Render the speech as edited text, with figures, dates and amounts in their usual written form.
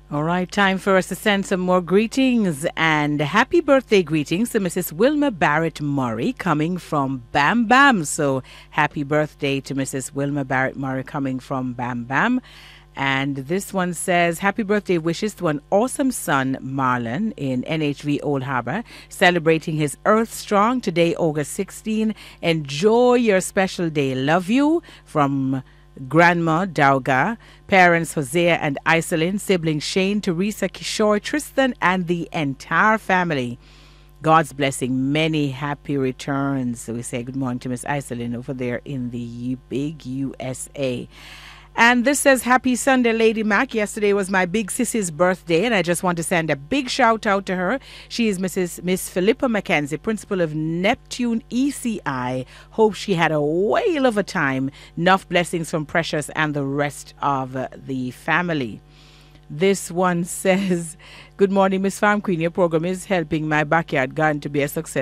All right, time for us to send some more greetings and happy birthday greetings to Mrs. Wilma Barrett Murray coming from Bam Bam. So happy birthday to Mrs. Wilma Barrett Murray coming from Bam Bam. And this one says, happy birthday wishes to an awesome son, Marlon, in NHV Old Harbor, celebrating his Earth Strong today, August 16. Enjoy your special day. Love you from Grandma Dauga, parents Hosea and Iselin, siblings Shane, Teresa, Kishore, Tristan, and the entire family. God's blessing, many happy returns. So we say good morning to Miss Iselin over there in the big USA. And this says, happy Sunday, Lady Mac. Yesterday was my big sissy's birthday, and I just want to send a big shout out to her. She is Miss Philippa McKenzie, principal of Neptune ECI. Hope she had a whale of a time. Enough blessings from Precious and the rest of the family. This one says, good morning, Miss Farm Queen. Your program is helping my backyard garden to be a success.